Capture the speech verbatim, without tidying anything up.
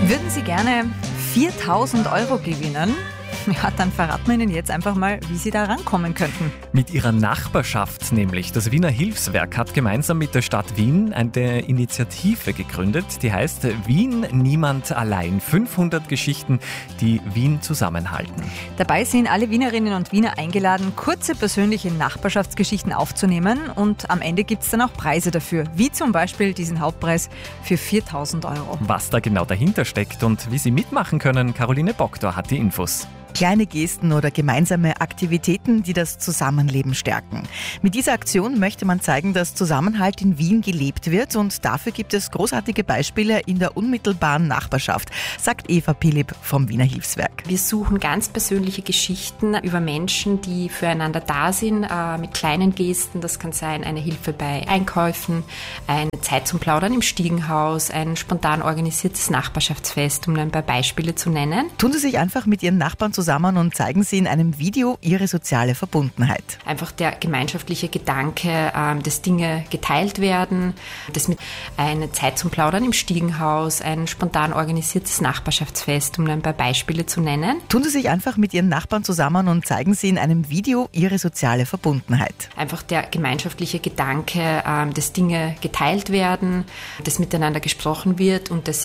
Würden Sie gerne viertausend Euro gewinnen? Ja, dann verraten wir Ihnen jetzt einfach mal, wie Sie da rankommen könnten. Mit ihrer Nachbarschaft nämlich. Das Wiener Hilfswerk hat gemeinsam mit der Stadt Wien eine Initiative gegründet, die heißt Wien niemand allein. fünfhundert Geschichten, die Wien zusammenhalten. Dabei sind alle Wienerinnen und Wiener eingeladen, kurze persönliche Nachbarschaftsgeschichten aufzunehmen, und am Ende gibt es dann auch Preise dafür, wie zum Beispiel diesen Hauptpreis für viertausend Euro. Was da genau dahinter steckt und wie Sie mitmachen können, Caroline Boktor hat die Infos. Kleine Gesten oder gemeinsame Aktivitäten, die das Zusammenleben stärken. Mit dieser Aktion möchte man zeigen, dass Zusammenhalt in Wien gelebt wird, und dafür gibt es großartige Beispiele in der unmittelbaren Nachbarschaft, sagt Eva Philipp vom Wiener Hilfswerk. Wir suchen ganz persönliche Geschichten über Menschen, die füreinander da sind, äh, mit kleinen Gesten. Das kann sein eine Hilfe bei Einkäufen, eine Zeit zum Plaudern im Stiegenhaus, ein spontan organisiertes Nachbarschaftsfest, um ein paar Beispiele zu nennen. Tun Sie sich einfach mit Ihren Nachbarn zusammen und zeigen Sie in einem Video Ihre soziale Verbundenheit. Einfach der gemeinschaftliche Gedanke, äh, dass Dinge geteilt werden, dass mit eine Zeit zum Plaudern im Stiegenhaus, ein spontan organisiertes Nachbarschaftsfest, um ein paar Beispiele zu nennen. Tun Sie sich einfach mit Ihren Nachbarn zusammen und zeigen Sie in einem Video Ihre soziale Verbundenheit. Einfach der gemeinschaftliche Gedanke, äh, dass Dinge geteilt werden, dass miteinander gesprochen wird und dass